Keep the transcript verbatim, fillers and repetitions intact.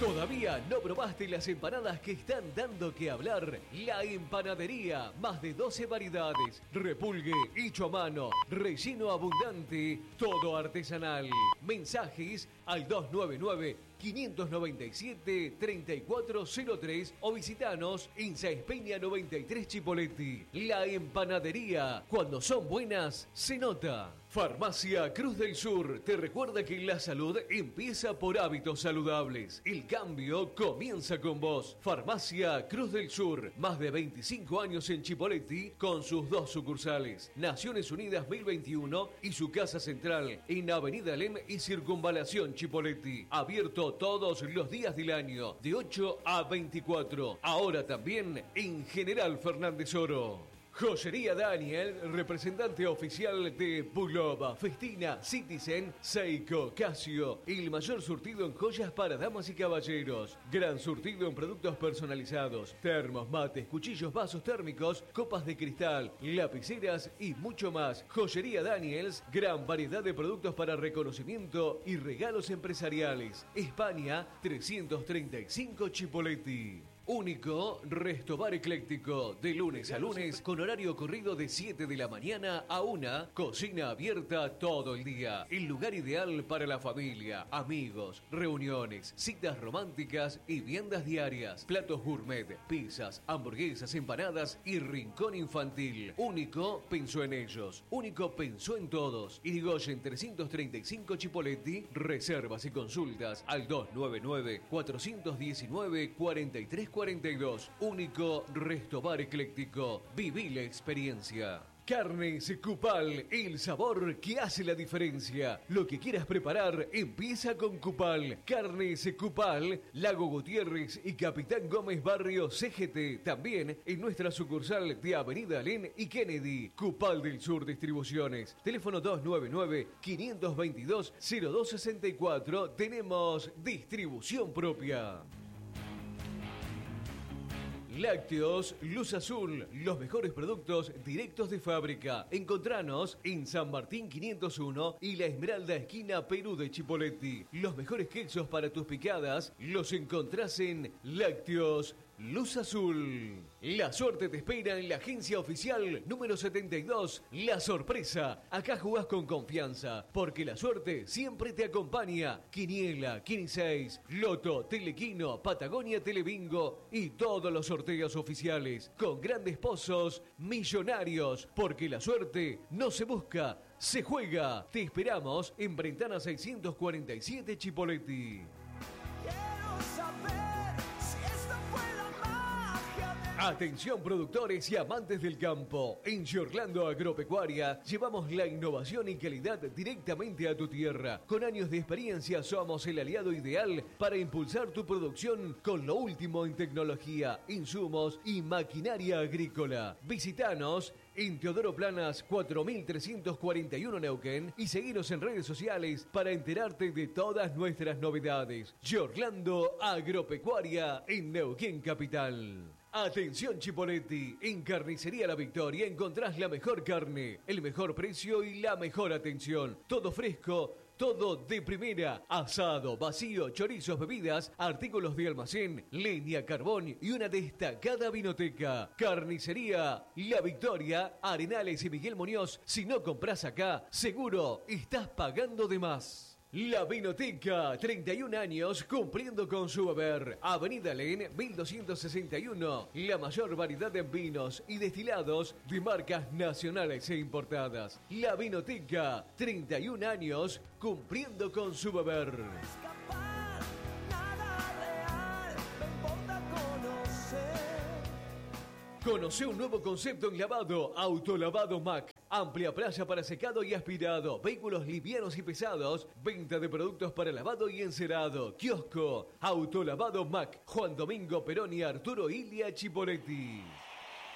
¿Todavía no probaste las empanadas que están dando que hablar? La Empanadería, más de doce variedades, repulgue hecho a mano, relleno abundante, todo artesanal. Mensajes al dos nueve nueve, cinco nueve siete, tres cuatro cero tres o visitanos en Sáenz Peña noventa y tres Chipoleti. La Empanadería, cuando son buenas, se nota. Farmacia Cruz del Sur te recuerda que la salud empieza por hábitos saludables. El cambio comienza con vos. Farmacia Cruz del Sur, más de veinticinco años en Chipoleti con sus dos sucursales. Naciones Unidas mil veintiuno y su casa central en Avenida Lem y Circunvalación Chipoleti. Abierto todos los días del año, de ocho a veinticuatro. Ahora también en General Fernández Oro. Joyería Daniel, representante oficial de Bulova, Festina, Citizen, Seiko, Casio. El mayor surtido en joyas para damas y caballeros. Gran surtido en productos personalizados, termos, mates, cuchillos, vasos térmicos, copas de cristal, lapiceras y mucho más. Joyería Daniels, gran variedad de productos para reconocimiento y regalos empresariales. España, trescientos treinta y cinco Chipoleti. Único Restobar Ecléctico, de lunes a lunes con horario corrido de siete de la mañana a una, cocina abierta todo el día. El lugar ideal para la familia, amigos, reuniones, citas románticas y viandas diarias. Platos gourmet, pizzas, hamburguesas, empanadas y rincón infantil. Único pensó en ellos, Único pensó en todos. Irigoyen trescientos treinta y cinco Chipoleti. Reservas y consultas al dos nueve nueve, cuatro uno nueve, cuatro tres cuarenta y dos. Único Restobar Ecléctico. Viví la experiencia. Carnes Cupal, el sabor que hace la diferencia. Lo que quieras preparar, empieza con Cupal. Carnes Cupal, Lago Gutiérrez y Capitán Gómez Barrio C G T. También en nuestra sucursal de Avenida Alén y Kennedy. Cupal del Sur Distribuciones. Teléfono dos nueve nueve, cinco dos dos, cero dos seis cuatro. Tenemos distribución propia. Lácteos Luz Azul, los mejores productos directos de fábrica. Encontranos en San Martín quinientos uno y La Esmeralda, esquina Perú de Chipoleti. Los mejores quesos para tus picadas los encontrás en Lácteos Luz Azul. La suerte te espera en la agencia oficial número setenta y dos, La Sorpresa. Acá jugás con confianza, porque la suerte siempre te acompaña. Quiniela, Quiniseis, Loto, Telequino, Patagonia Telebingo y todos los sorteos oficiales, con grandes pozos millonarios, porque la suerte no se busca, se juega. Te esperamos en Brentana seiscientos cuarenta y siete Chipoleti. Atención productores y amantes del campo. En Giorlando Agropecuaria llevamos la innovación y calidad directamente a tu tierra. Con años de experiencia somos el aliado ideal para impulsar tu producción con lo último en tecnología, insumos y maquinaria agrícola. Visítanos en Teodoro Planas cuatro mil trescientos cuarenta y uno Neuquén y seguinos en redes sociales para enterarte de todas nuestras novedades. Giorlando Agropecuaria en Neuquén Capital. Atención Chipoleti, en Carnicería La Victoria encontrás la mejor carne, el mejor precio y la mejor atención. Todo fresco, todo de primera. Asado, vacío, chorizos, bebidas, artículos de almacén, leña, carbón y una destacada vinoteca. Carnicería La Victoria, Arenales y Miguel Muñoz. Si no compras acá, seguro estás pagando de más. La Vinoteca, treinta y un años cumpliendo con su haber. Avenida Len, mil doscientos sesenta y uno. La mayor variedad en vinos y destilados de marcas nacionales e importadas. La Vinoteca, treinta y un años cumpliendo con su haber. Conoce un nuevo concepto en lavado, Autolavado Mac. Amplia playa para secado y aspirado, vehículos livianos y pesados, venta de productos para lavado y encerado, kiosco, Autolavado Mac, Juan Domingo Perón y Arturo Ilia Chipoleti.